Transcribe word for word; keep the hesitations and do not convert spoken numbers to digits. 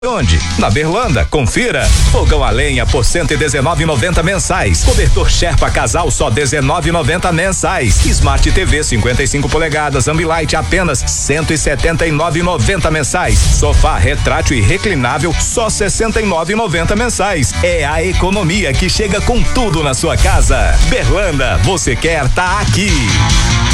Onde? Na Berlanda, confira. Fogão a lenha por cento e dezenove e noventa mensais. Cobertor Sherpa Casal só dezenove e noventa mensais. Smart T V cinquenta e cinco polegadas Ambilight apenas cento e setenta e nove e noventa mensais. Sofá retrátil e reclinável só sessenta e nove e noventa mensais. É a economia que chega com tudo na sua casa. Berlanda, você quer tá aqui.